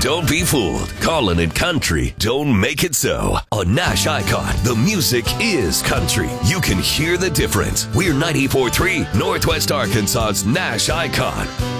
Don't be fooled. Calling it country don't make it so. On Nash Icon, the music is country. You can hear the difference. We're 94.3 Northwest Arkansas's Nash Icon.